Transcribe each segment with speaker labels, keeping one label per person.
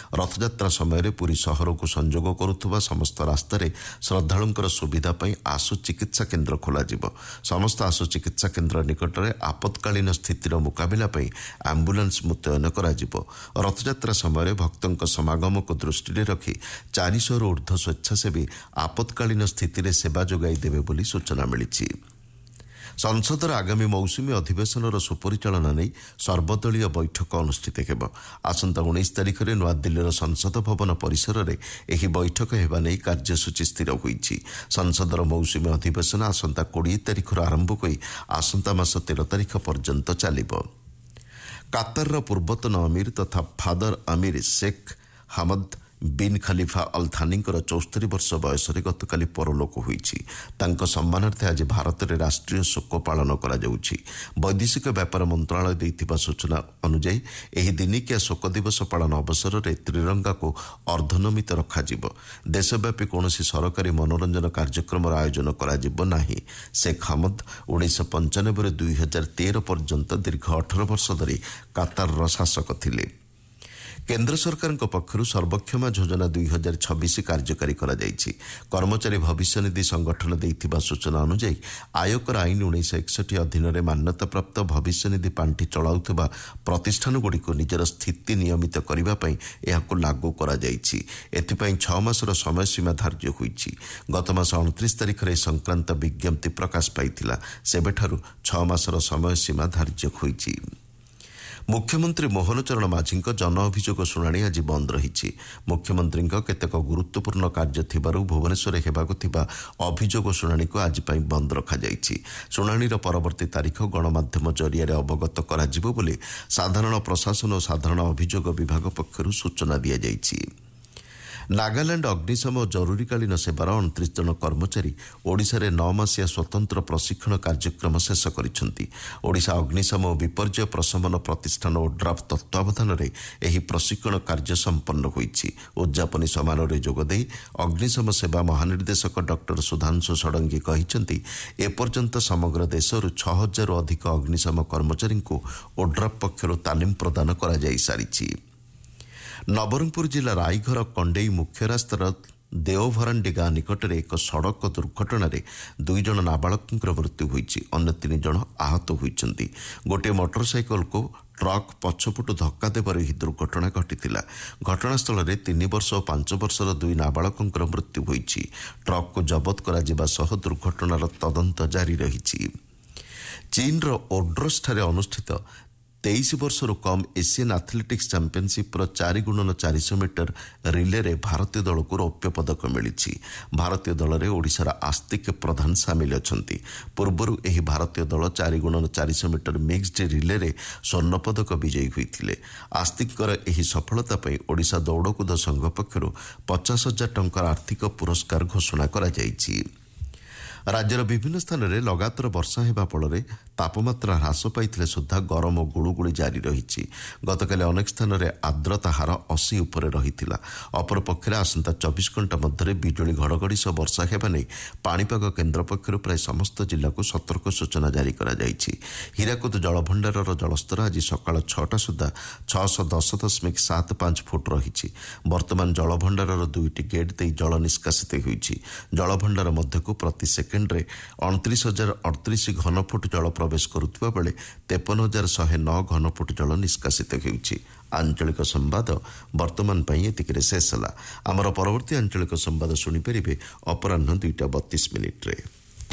Speaker 1: रथयात्रा समय पुरी सहर को संजोग करुवा समस्त रास्तार श्रद्धालुंकर सुविधा पर आशु चिकित्सा केन्द्र खोल समस्त आशु चिकित्सा केन्द्र निकट में आपत्कालीन स्थितिर मुकाबला आंबुलांस मुतयन कर रथयात्रा समय भक्तों समागम को दृष्टि रखी 400 ऊर्ध्व स्वेच्छासेवी आपत्कालीन स्थिति सेवा जोगाई देवे बोली सूचना मिली। संसदर आगामी मौसुमी अधिवेशन सुपरिचालना नहीं सर्वदलीय बैठक अनुष्ठित होब। आसंता 19 तारिख में नूआदिल्लीर संसद भवन परिसर में यह बैठक होगा नहीं कार्यसूची स्थिर होईछि। संसदर मौसुमी अधिवेशन आसंता 20 तारिख आरंभ होई आसंता मास 13 तारिख पर्यंत चलिब। कातार पूर्वतन अमीर तथा फादर अमीर शेख हमद बिन खलीफा अल थानी 74 वर्ष बयस गतकाली परलोक होईछि। तांको सम्मानार्थे आज भारत में राष्ट्रीय शोक पालन करा जाउछि। वैदेशिक व्यापार मंत्रालय दैथिबा सूचना अनुसार एही दिनिकिया शोक दिवस पालन अवसर में त्रिरंगा को अर्धनमित रखाजिब। देशव्यापी कौनसी सरकारी मनोरंजन कार्यक्रम आयोजन कराजिब नाही। शेख हमद 1995 2013 पर्यंत दीर्घ 18 वर्ष धरी कातार शासक थिले। केन्द्र सरकार पक्षर सर्वक्षमा योजना 2026 कार्यकारी करा जायछि। कर्मचारी भविष्य निधि संगठन देइथिबा सूचना अनुसार आयकर आईन 1961 अधीन में मान्यता प्राप्त भविष्य निधि पांठी चलाउथिबा प्रतिष्ठानगुड़ी को निजर स्थिति नियमित करबा पई एहाको लागू करा जायछि। एथिपई 6 मासर समय सीमा धार्य होईछि। गत मास 29 तारिख रे संक्रांत विज्ञप्ति प्रकाश पाइथिला। सेबेठारु 6 मासर समय सीमा धार्य होईछि। मुख्यमंत्री मोहन चरण माझी जन अभियोग शुणाणी आज बंद रही। मुख्यमंत्री केतेक गुरुत्वपूर्ण कार्य थिबारु भुवनेश्वर हेबाकु थिबा अभियोग शुणाणी को आज पई बंद रखा जायछि। शुणाणीर परवर्ती तारीख गणमाध्यम जरिया अवगत कराजिबो बोली साधारण प्रशासन और साधारण अभियोग विभाग पक्षरु सूचना दिया जायछि। नागालैंड अग्निशम और जरूरीकालीन सेवार 29 जन कर्मचारी ओडिशा रे 9 मासिया स्वतंत्र प्रशिक्षण कार्यक्रम शेष करिसेंति। ओडिशा अग्निशम और विपर्यय प्रशमन प्रतिष्ठान ओड्राफ तत्वावधान में यह प्रशिक्षण कार्य संपन्न होईछि। उद्यापनी समारोह में जोगदे अग्निशम सेवा महानिर्देशक डॉक्टर सुधांशु षडंगी कहिसेंति एपर्यंत समग्र देशर 6000 अधिक अग्निशम कर्मचारी को ओड्राफ पक्षरु तालीम प्रदान करा जाई सारिछि। नवरंगपुर जिला रायघर कंडेई मुख्य रास्तार देवभरांडी गाँ निकट में एक सड़क दुर्घटना रे 2 जन नाबालकों मृत्यु होईछि। अन्य 3 जन आहत होईछंती। गोटे मोटरसाइकल को ट्रक पछपटू धक्का देवर यह दुर्घटना घटिथिला। घटनास्थल में 3 वर्ष और 5 वर्षर 2 नाबालकों मृत्यु होईछि। ट्रक को जबत करा जिबा सह दुर्घटनार तदंत जारी रहिछि। चीन ओड्रोस ठारे अनुष्ठित 23 वर्षर कम Asian athletics championship 4x400 metre relay रे भारतीय दल को रौप्य पदक मिली। भारतीय दल में ओडिशार आस्तिक प्रधान सामिल अछंती। पूर्वर यह भारतीय दल 4x400 मीटर मिक्सड रिले रे स्वर्ण पदक विजयी होइथिले। आस्तिकर यह सफलता पर ओडिशा दौड़कूद संघ पक्षरु 50,000 टंकार आर्थिक पुरस्कार घोषणा करा जायछि। राज्यर विभिन्न स्थान में लगातार वर्षा होगा फल तापमात्रा ह्रास पाई सुधा गरम और गुड़ुगुड़ी जारी रही। गतकाली अनेक स्थान में आर्द्रता हार 80 उपर रही। अपरपक्षे आसंता 24 घंटा मध्य बिजुली घड़घड़ी सह वर्षा होगा नहीं पाणीपाग केन्द्र पक्षर प्राय समस्त जिला को सतर्क सूचना जारी करा जायछि। हीराकुद जलभंडार जलस्तर आज सकाळ 6टा सुधा 610.75 फुट रही। वर्तमान जलभंडार 2टी गेट दे जल निष्कासित होईछि। जलभंडार मध्य को प्रति सेकेंड 29,038 घनफुट जल प्रवेश करुवा बेले 53,109 घनफुट जल निष्कासित होईछि। आंचलिक संवाद वर्तमान एतिके शेष है। आमर परवर्ती आंचलिक संवाद शुणिपारे अपराह्न 2:32 रे।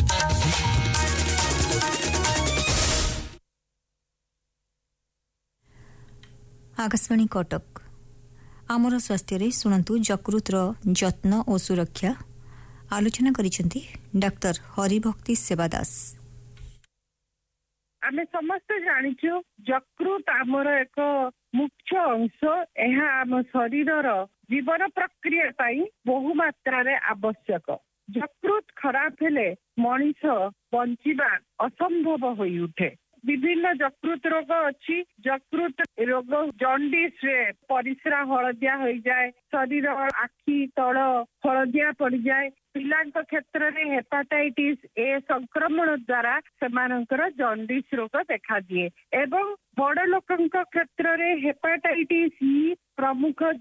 Speaker 2: आकाशवाणी कटक आमर स्वास्थ्य शुणु यकृतर जत्न और सुरक्षा आलोचना करिसेंती डॉक्टर हरिभक्ति सेवादास।
Speaker 3: आमे समस्त जानिछु यकृत आमर एक मुख्य अंश। एहा आम शरीरर जीवन प्रक्रिया पाई बहु मात्रा रे आवश्यक। यकृत खराब हेले मनीष बंचिबा असंभव होई उठे। विभिन्न यकृत रोग अच्छी। यकृत रोग जॉन्डिस रे परिस्रा हलदिया हो जाए, शरीर आखि तल हलदिया पड़ जाए। पिलांक क्षेत्र में हेपाटाइटिस ए संक्रमण द्वारा सेमानकर जॉन्डिस रोग देखा दिए एवं बड़ लोकंक क्षेत्र में हेपाटाइटिस ई प्रमुख